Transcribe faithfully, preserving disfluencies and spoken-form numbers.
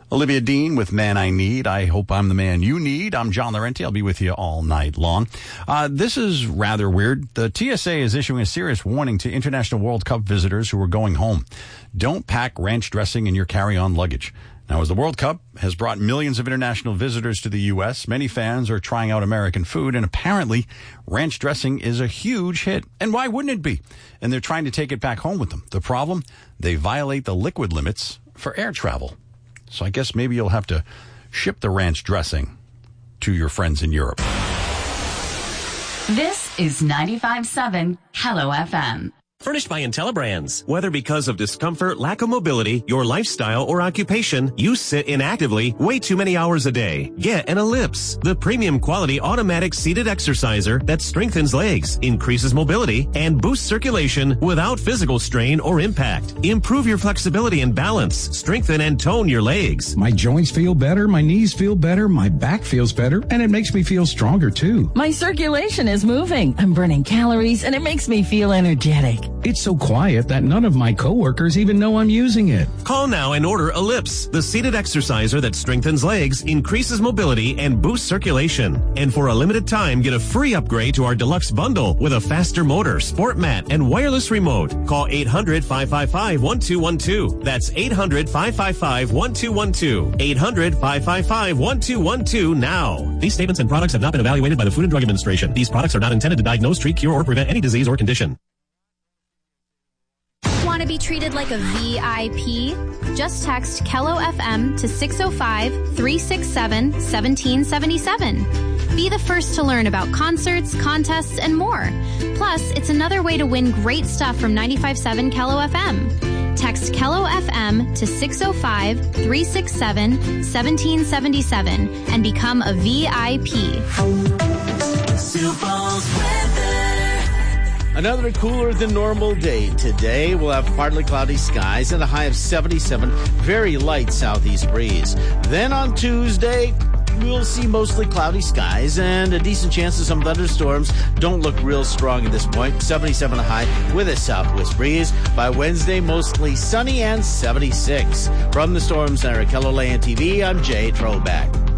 Olivia Dean with Man I Need. I hope I'm the man you need. I'm John Laurenti. I'll be with you all night long. Uh, this is rather weird. The T S A is issuing a serious warning to International World Cup visitors who are going home. Don't pack ranch dressing in your carry-on luggage. Now, as the World Cup has brought millions of international visitors to the U S, many fans are trying out American food, and apparently ranch dressing is a huge hit. And why wouldn't it be? And they're trying to take it back home with them. The problem? They violate the liquid limits for air travel. So I guess maybe you'll have to ship the ranch dressing to your friends in Europe. This is ninety-five point seven Hello F M. Furnished by IntelliBrands. Whether because of discomfort, lack of mobility, your lifestyle, or occupation, you sit inactively way too many hours a day. Get an Ellipse, the premium quality automatic seated exerciser that strengthens legs, increases mobility, and boosts circulation without physical strain or impact. Improve your flexibility and balance, strengthen and tone your legs. My joints feel better, my knees feel better, my back feels better, and it makes me feel stronger too. My circulation is moving. I'm burning calories, and it makes me feel energetic. It's so quiet that none of my coworkers even know I'm using it. Call now and order Ellipse, the seated exerciser that strengthens legs, increases mobility, and boosts circulation. And for a limited time, get a free upgrade to our deluxe bundle with a faster motor, sport mat, and wireless remote. Call eight hundred, five five five, one two one two. That's eight hundred, five five five, one two one two. eight hundred, five five five, one two one two now. These statements and products have not been evaluated by the Food and Drug Administration. These products are not intended to diagnose, treat, cure, or prevent any disease or condition. Want to be treated like a V I P? Just text Kello F M to six oh five, three six seven, one seven seven seven. Be the first to learn about concerts, contests, and more. Plus, it's another way to win great stuff from ninety-five point seven Kello F M. Text Kello F M to six oh five, three six seven, one seven seven seven and become a V I P. Sioux Falls weather. Another cooler than normal day today. We'll have partly cloudy skies and a high of seventy-seven, very light southeast breeze. Then on Tuesday, we'll see mostly cloudy skies and a decent chance of some thunderstorms. Don't look real strong at this point. seventy-seven high with a southwest breeze. By Wednesday, mostly sunny and seventy-six. From the Storm Center at Kello Land T V, I'm Jay Troback.